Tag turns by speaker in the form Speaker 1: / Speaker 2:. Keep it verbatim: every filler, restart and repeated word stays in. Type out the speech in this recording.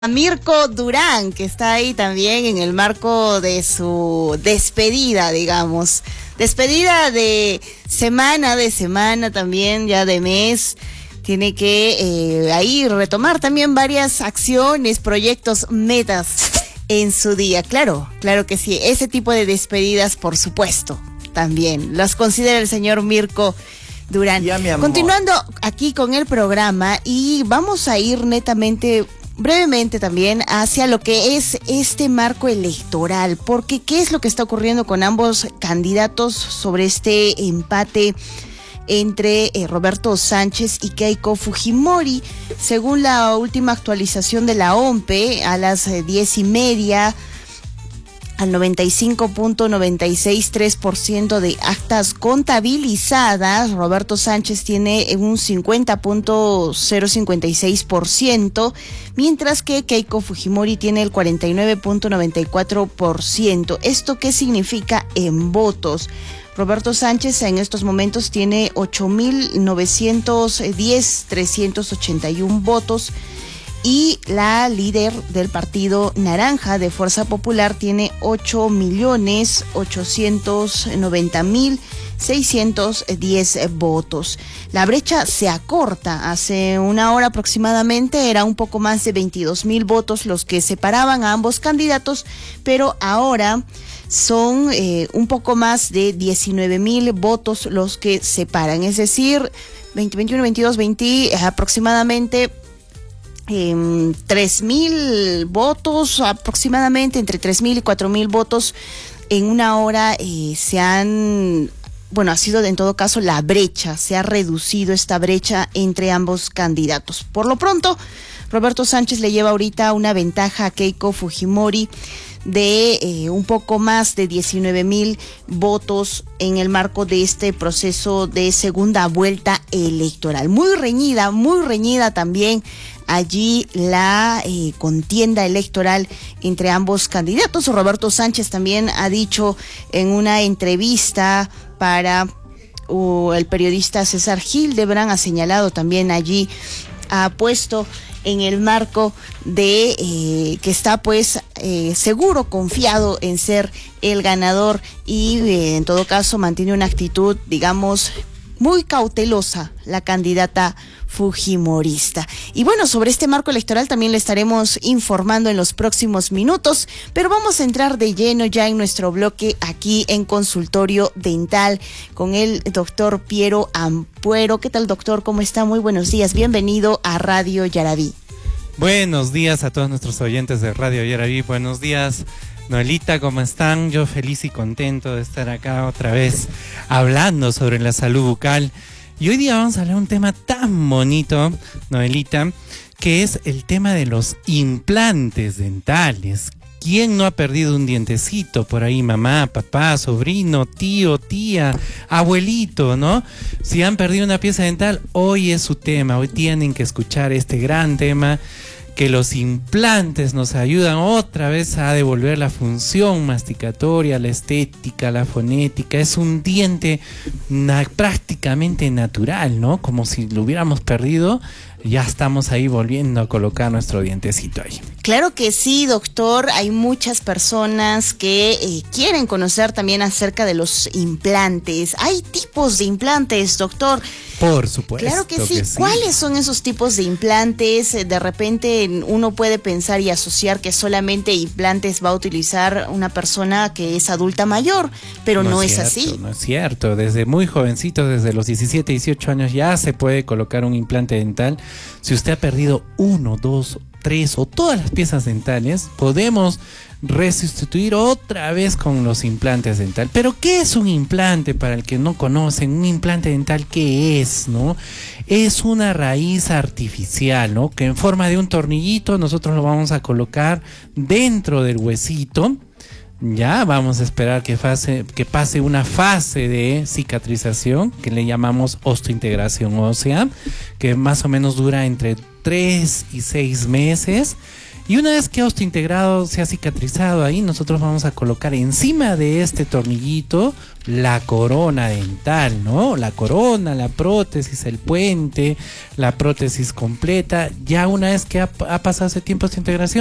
Speaker 1: Mirko Durán, que está ahí también en el marco de su despedida, digamos. Despedida de semana, de semana también, ya de mes. Tiene que eh, ahí retomar también varias acciones, proyectos, metas en su día. Claro, claro que sí. Ese tipo de despedidas, por supuesto, también las considera el señor Mirko Durán.
Speaker 2: Ya, mi amor.
Speaker 1: Continuando aquí con el programa, y vamos a ir netamente, brevemente también, hacia lo que es este marco electoral, porque ¿qué es lo que está ocurriendo con ambos candidatos sobre este empate entre eh, Roberto Sánchez y Keiko Fujimori? Según la última actualización de la O M P E, a las eh, diez y media, al noventa y cinco punto noventa y seis tres por ciento de actas contabilizadas, Roberto Sánchez tiene un cincuenta punto cero cincuenta y seis por ciento, mientras que Keiko Fujimori tiene el cuarenta y nueve punto noventa y cuatro por ciento. ¿Esto qué significa en votos? Roberto Sánchez en estos momentos tiene ocho mil novecientos diez, trescientos ochenta y uno votos, y la líder del Partido Naranja de Fuerza Popular tiene ocho millones ochocientos noventa mil seiscientos diez votos. La brecha se acorta. Hace una hora aproximadamente era un poco más de veintidós mil votos los que separaban a ambos candidatos, pero ahora son eh, un poco más de diecinueve mil votos los que separan, es decir, veinte, veintiuno, veintidós, veinte aproximadamente. Eh, tres mil votos, aproximadamente entre tres mil y cuatro mil votos en una hora eh, se han, bueno, ha sido en todo caso la brecha, se ha reducido esta brecha entre ambos candidatos. Por lo pronto, Roberto Sánchez le lleva ahorita una ventaja a Keiko Fujimori de eh, un poco más de diecinueve mil votos en el marco de este proceso de segunda vuelta electoral. Muy reñida, muy reñida también allí la eh, contienda electoral entre ambos candidatos. Roberto Sánchez también ha dicho en una entrevista para uh, el periodista César Hildebrand, ha señalado también allí, ha puesto en el marco de eh, que está pues eh, seguro, confiado en ser el ganador, y eh, en todo caso mantiene una actitud, digamos, muy cautelosa la candidata fujimorista. Y bueno, sobre este marco electoral también le estaremos informando en los próximos minutos, pero vamos a entrar de lleno ya en nuestro bloque aquí en Consultorio Dental con el doctor Piero Ampuero. ¿Qué tal, doctor? ¿Cómo está? Muy buenos días. Bienvenido a Radio Yaraví.
Speaker 3: Buenos días a todos nuestros oyentes de Radio Yaraví. Buenos días, Noelita, ¿cómo están? Yo feliz y contento de estar acá otra vez hablando sobre la salud bucal. Y hoy día vamos a hablar de un tema tan bonito, Noelita, que es el tema de los implantes dentales. ¿Quién no ha perdido un dientecito por ahí? Mamá, papá, sobrino, tío, tía, abuelito, ¿no? Si han perdido una pieza dental, hoy es su tema. Hoy tienen que escuchar este gran tema, que los implantes nos ayudan otra vez a devolver la función masticatoria, la estética, la fonética. Es un diente na- prácticamente natural, ¿no? Como si lo hubiéramos perdido, ya estamos ahí volviendo a colocar nuestro dientecito ahí.
Speaker 1: Claro que sí, doctor. Hay muchas personas que eh, quieren conocer también acerca de los implantes. Hay tipos de implantes, doctor.
Speaker 3: Por supuesto.
Speaker 1: Claro que sí.
Speaker 3: que sí.
Speaker 1: ¿Cuáles son esos tipos de implantes? De repente uno puede pensar y asociar que solamente implantes va a utilizar una persona que es adulta mayor, pero no, no es,
Speaker 3: es
Speaker 1: cierto,
Speaker 3: así. No es cierto. Desde muy jovencito, desde los diecisiete, dieciocho años, ya se puede colocar un implante dental. Si usted ha perdido uno, dos, tres o todas las piezas dentales, podemos resustituir otra vez con los implantes dental. Pero ¿qué es un implante? Para el que no conocen, un implante dental, ¿qué es, no? Es una raíz artificial, ¿no? Que en forma de un tornillito nosotros lo vamos a colocar dentro del huesito. Ya vamos a esperar que, fase, que pase una fase de cicatrización que le llamamos osteointegración ósea, que más o menos dura entre tres y seis meses. Y una vez que osteointegrado se ha cicatrizado ahí, nosotros vamos a colocar encima de este tornillito la corona dental, ¿no? La corona, la prótesis, el puente, la prótesis completa. Ya una vez que ha, ha pasado ese tiempo de osteointegración,